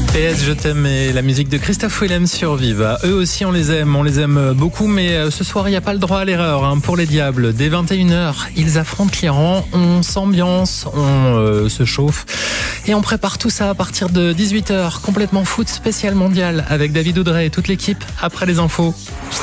PS, je t'aime et la musique de Christophe Willem sur Viva. Eux aussi on les aime beaucoup, mais ce soir il n'y a pas le droit à l'erreur pour les Diables. Dès 21h, ils affrontent l'Iran, on s'ambiance, on se chauffe et on prépare tout ça à partir de 18h, complètement foot spécial mondial avec David Audrey et toute l'équipe après les infos.